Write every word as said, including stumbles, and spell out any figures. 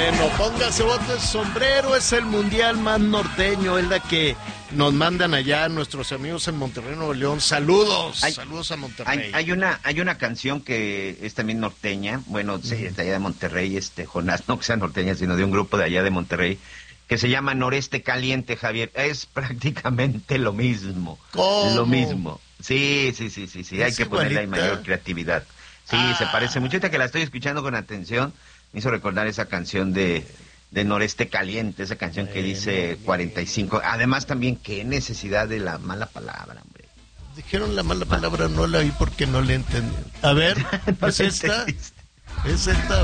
Bueno, póngase botas, sombrero, es el mundial más norteño, es la que nos mandan allá nuestros amigos en Monterrey, Nuevo León. Saludos, hay, saludos a Monterrey. Hay, hay una hay una canción que es también norteña, bueno, sí, es de allá de Monterrey, este Jonás, no que sea norteña, sino de un grupo de allá de Monterrey, que se llama Noreste Caliente, Javier. Es prácticamente lo mismo. ¿Cómo? Lo mismo. Sí, sí, sí, sí, sí. Hay que ponerle ahí mayor creatividad. Sí, ah. se parece mucho. Ahorita que la estoy escuchando con atención, me hizo recordar esa canción de, de Noreste Caliente, esa canción que dice cuarenta y cinco. Además también, qué necesidad de la mala palabra, hombre. Dijeron la mala palabra, no la oí porque no la entendí. A ver, ¿es esta? ¿Es esta?